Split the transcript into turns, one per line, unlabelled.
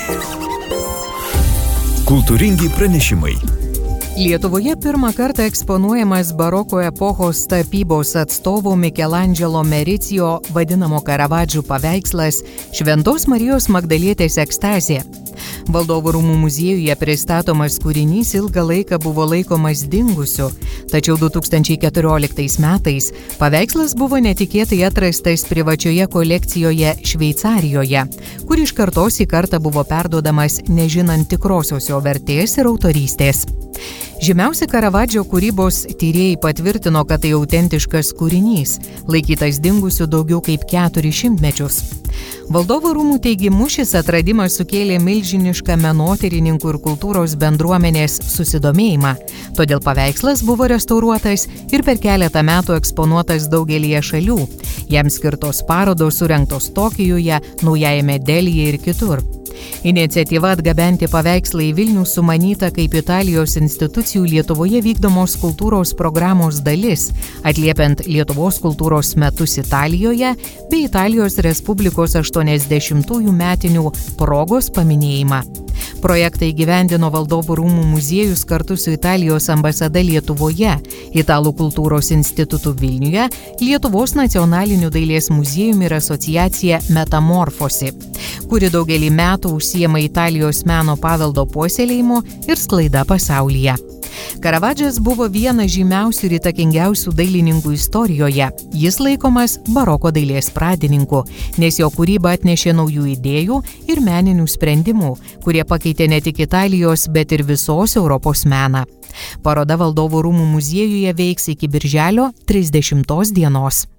Kultūringi pranešimai.
Lietuvoje pirmą kartą eksponuojamas baroko epochos tapybos atstovo Mikelandželo Mericijo vadinamo Karavadžu paveikslas Šventos Marijos Magdalietės ekstazė. Valdovų rūmų muziejuje pristatomas kūrinys ilgą laiką buvo laikomas dingusiu, tačiau 2014 metais paveikslas buvo netikėtai atrastas privačioje kolekcijoje Šveicarijoje, kur iš kartos į kartą buvo perduodamas nežinant tikrosios jo vertės ir autorystės. Žymiausi Karavadžo kūrybos tyrėjai patvirtino, kad tai autentiškas kūrinys, laikytas dingusiu daugiau kaip 400 metus. Valdovų rūmų teigimu šis atradimas sukėlė milžinišką menotyrininkų ir kultūros bendruomenės susidomėjimą, todėl paveikslas buvo restauruotas ir per keletą metų eksponuotas daugelyje šalių. Jam skirtos parodos surengtos Tokijuje, Naujajame Delyje ir kitur. Iniciatyva atgabenti paveikslą į Vilnių sumanyta kaip Italijos institucijų Lietuvoje vykdomos kultūros programos dalis, atliepiant Lietuvos kultūros metus Italijoje bei Italijos Respublikos 80-ųjų metinių progos paminėjimą. Projektą įgyvendino Valdovų rūmų muziejus kartu su Italijos ambasada Lietuvoje, Italų kultūros institutu Vilniuje, Lietuvos nacionaliniu dailės muziejumi ir asociacija Metamorfosi, kuri daugelį metų užsiema Italijos meno paveldo puoselėjimu ir sklaida pasaulyje. Karavadžas buvo vienas žymiausių ir įtakingiausių dailininkų istorijoje. Jis laikomas baroko dailės pradininku, nes jo kūryba atnešė naujų idėjų ir meninių sprendimų, kurie pakeitė ne tik Italijos, bet ir visos Europos meną. Paroda Valdovų rūmų muziejuje veiks iki birželio 30 dienos.